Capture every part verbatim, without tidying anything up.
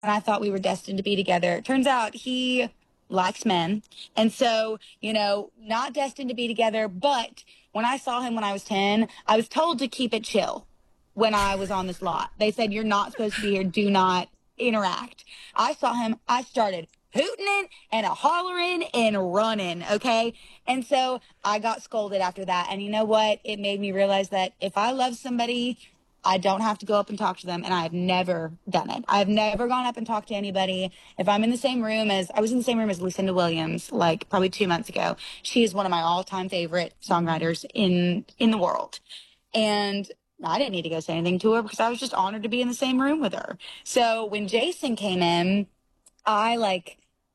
and I thought we were destined to be together. It turns out he likes men. And so, you know, not destined to be together, but when I saw him when I was ten, I was told to keep it chill when I was on this lot. They said, you're not supposed to be here. Do not interact. I saw him. I started hooting and a hollering and running. Okay. And so I got scolded after that. And you know what? It made me realize that if I love somebody, I don't have to go up and talk to them. And I have never done it. I've never gone up and talked to anybody. If I'm in the same room as, I was in the same room as Lucinda Williams, like probably two months ago. She is one of my all time favorite songwriters in, in the world. And I didn't need to go say anything to her because I was just honored to be in the same room with her. So when Jason came in, I like,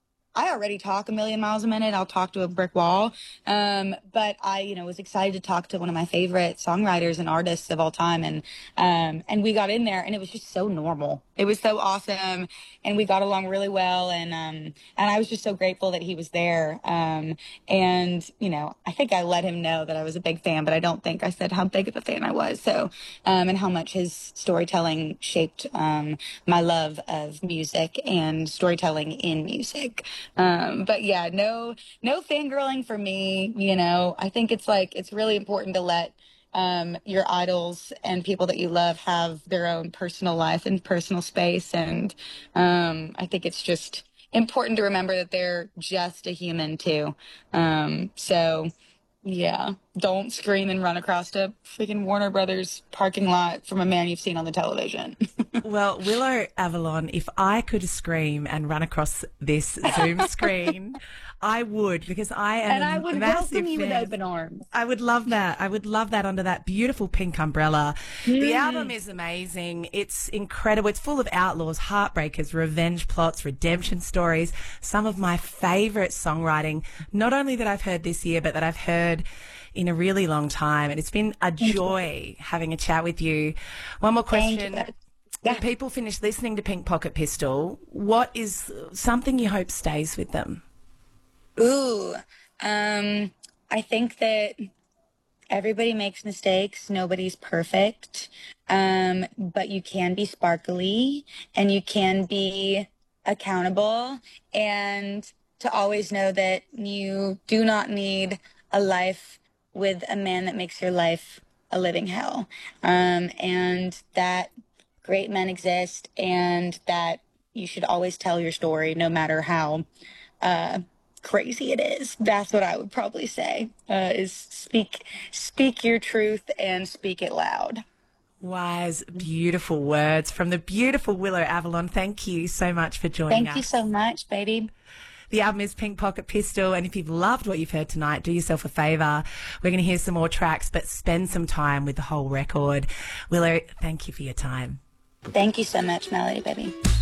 I already talk a million miles a minute. I'll talk to a brick wall. Um, but I, you know, was excited to talk to one of my favorite songwriters and artists of all time. And, um, and we got in there and it was just so normal. It was so awesome. And we got along really well. And, um, and I was just so grateful that he was there. Um, and, you know, I think I let him know that I was a big fan, but I don't think I said how big of a fan I was. So, um, and how much his storytelling shaped, um, my love of music and storytelling in music. Um, but yeah, no, no fangirling for me. You know, I think it's like, it's really important to let, um, your idols and people that you love have their own personal life and personal space. And, um, I think it's just important to remember that they're just a human too. Um, so yeah, don't scream and run across a freaking Warner Brothers parking lot from a man you've seen on the television. Well, Willow Avalon, if I could scream and run across this Zoom screen, I would, because I am and a I would massive welcome you with fan. open arms. I would love that. I would love that under that beautiful pink umbrella. Mm. The album is amazing. It's incredible. It's full of outlaws, heartbreakers, revenge plots, redemption stories, some of my favourite songwriting, not only that I've heard this year, but that I've heard in a really long time. And it's been a joy having a chat with you. One more question. Yeah. When people finish listening to Pink Pocket Pistol, what is something you hope stays with them? Ooh, um, I think that everybody makes mistakes. Nobody's perfect. Um, but you can be sparkly and you can be accountable, and to always know that you do not need a life with a man that makes your life a living hell. Um, and that great men exist, and that you should always tell your story no matter how, uh, crazy it is. That's what I would probably say, uh, is speak, speak your truth and speak it loud. Wise, beautiful words from the beautiful Willow Avalon. Thank you so much for joining Thank us. you so much, baby. The album is Pink Pocket Pistol, and if you've loved what you've heard tonight, do yourself a favour. We're going to hear some more tracks, but spend some time with the whole record. Willow, thank you for your time. Thank you so much, Melody, baby.